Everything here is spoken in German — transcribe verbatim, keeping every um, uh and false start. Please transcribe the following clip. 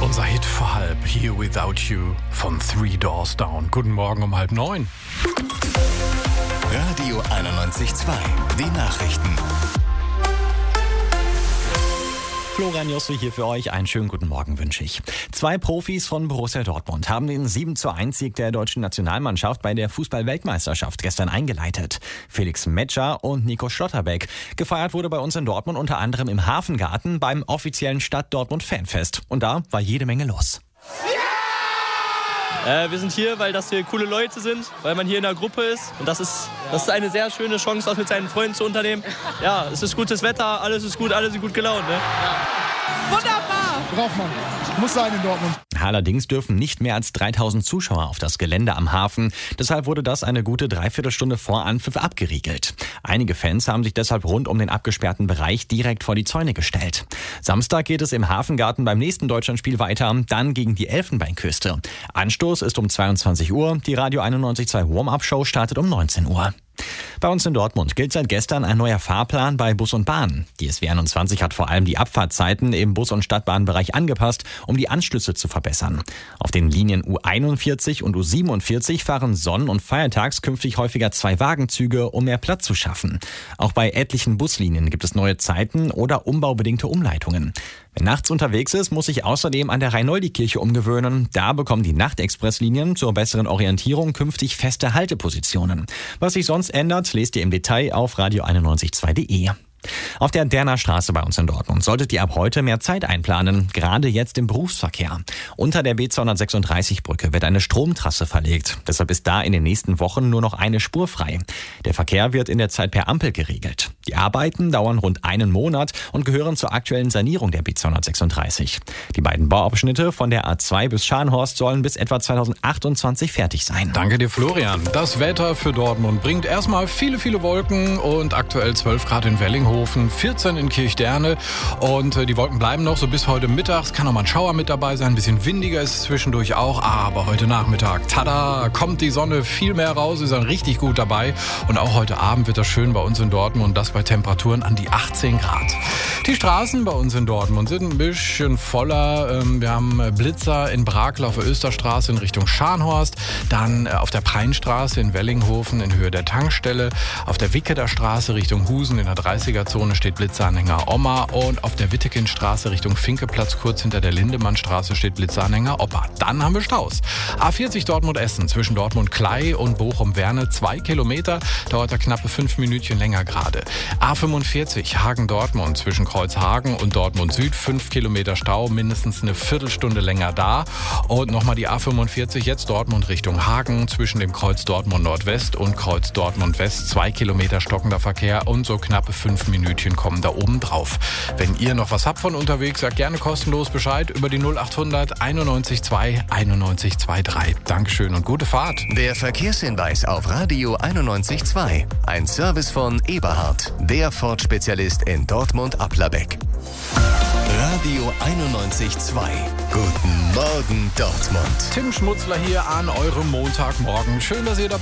Unser Hit vor halb, Here Without You von Three Doors Down. Guten Morgen um halb neun. Radio einundneunzig Komma zwei, die Nachrichten. Florian Josse hier für euch. Einen schönen guten Morgen wünsche ich. Zwei Profis von Borussia Dortmund haben den sieben zu eins Sieg der deutschen Nationalmannschaft bei der Fußball-Weltmeisterschaft gestern eingeleitet. Felix Metscher und Nico Schlotterbeck. Gefeiert wurde bei uns in Dortmund unter anderem im Hafengarten beim offiziellen Stadt-Dortmund-Fanfest. Und da war jede Menge los. Äh, wir sind hier, weil das hier coole Leute sind, weil man hier in der Gruppe ist. Und das ist, das ist eine sehr schöne Chance, das mit seinen Freunden zu unternehmen. Ja, es ist gutes Wetter, alles ist gut, alle sind gut gelaunt. Ne? Wunderbar! Braucht man. Muss sein in Dortmund. Allerdings dürfen nicht mehr als dreitausend Zuschauer auf das Gelände am Hafen. Deshalb wurde das eine gute Dreiviertelstunde vor Anpfiff abgeriegelt. Einige Fans haben sich deshalb rund um den abgesperrten Bereich direkt vor die Zäune gestellt. Samstag geht es im Hafengarten beim nächsten Deutschlandspiel weiter, dann gegen die Elfenbeinküste. Anstoß ist um zweiundzwanzig Uhr, die Radio einundneunzig Komma zwei Warm-Up-Show startet um neunzehn Uhr. Bei uns in Dortmund gilt seit gestern ein neuer Fahrplan bei Bus und Bahn. Die S W einundzwanzig hat vor allem die Abfahrtzeiten im Bus- und Stadtbahnbereich angepasst, um die Anschlüsse zu verbessern. Auf den Linien U einundvierzig und U siebenundvierzig fahren sonn- und feiertags künftig häufiger zwei Wagenzüge, um mehr Platz zu schaffen. Auch bei etlichen Buslinien gibt es neue Zeiten oder umbaubedingte Umleitungen. Wer nachts unterwegs ist, muss sich außerdem an der Reinoldi-Kirche umgewöhnen. Da bekommen die Nachtexpresslinien zur besseren Orientierung künftig feste Haltepositionen. Was sich sonst ändert, lest ihr im Detail auf radio einundneunzig Komma zwei Punkt de. Auf der Derner Straße bei uns in Dortmund solltet ihr ab heute mehr Zeit einplanen, gerade jetzt im Berufsverkehr. Unter der B zweihundertsechsunddreißig Brücke wird eine Stromtrasse verlegt. Deshalb ist da in den nächsten Wochen nur noch eine Spur frei. Der Verkehr wird in der Zeit per Ampel geregelt. Die Arbeiten dauern rund einen Monat und gehören zur aktuellen Sanierung der B zweihundertsechsunddreißig. Die beiden Bauabschnitte von der A zwei bis Scharnhorst sollen bis etwa zweitausendachtundzwanzig fertig sein. Danke dir, Florian. Das Wetter für Dortmund bringt erstmal viele, viele Wolken und aktuell zwölf Grad in Wellinghofen, vierzehn in Kirchderne und die Wolken bleiben noch so bis heute Mittag. Es kann noch mal ein Schauer mit dabei sein, ein bisschen windiger ist es zwischendurch auch, aber heute Nachmittag, tada, kommt die Sonne viel mehr raus, ist dann richtig gut dabei und auch heute Abend wird das schön bei uns in Dortmund und das bei Temperaturen an die achtzehn Grad. Die Straßen bei uns in Dortmund sind ein bisschen voller. Wir haben Blitzer in Brakel auf der Österstraße in Richtung Scharnhorst, dann auf der Preinstraße in Wellinghofen in Höhe der Tankstelle, auf der Wickeder Straße Richtung Husen in der dreißiger Zone steht Blitzeranhänger Oma und auf der Wittekinstraße Richtung Finkeplatz kurz hinter der Lindemannstraße steht Blitzeranhänger Opa. Dann haben wir Staus. A vierzig Dortmund-Essen zwischen Dortmund-Klei und Bochum-Werne, zwei Kilometer, dauert da knappe fünf Minütchen länger gerade. A fünfundvierzig Hagen-Dortmund zwischen Kreuzhagen und Dortmund-Süd, fünf Kilometer Stau, mindestens eine Viertelstunde länger da. Und nochmal die A fünfundvierzig, jetzt Dortmund Richtung Hagen zwischen dem Kreuz Dortmund-Nordwest und Kreuz Dortmund-West, zwei Kilometer stockender Verkehr und so knappe fünf Minütchen kommen da oben drauf. Wenn ihr noch was habt von unterwegs, sagt gerne kostenlos Bescheid über die null achthundert einundneunzig zwei einundneunzig drei. Dankeschön und gute Fahrt. Der Verkehrshinweis auf Radio einundneunzig Komma zwei. Ein Service von Eberhard, der Ford-Spezialist in Dortmund-Applerbeck. Radio einundneunzig Komma zwei. Guten Morgen Dortmund. Tim Schmutzler hier an eurem Montagmorgen. Schön, dass ihr dabei seid.